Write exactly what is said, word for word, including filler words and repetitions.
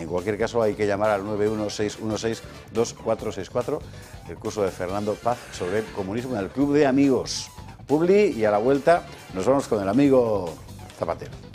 cualquier caso hay que llamar al nueve uno seis uno seis dos cuatro seis cuatro, el curso de Fernando Paz sobre el comunismo en el Club de Amigos. Publi, y a la vuelta nos vamos con el amigo Zapatero.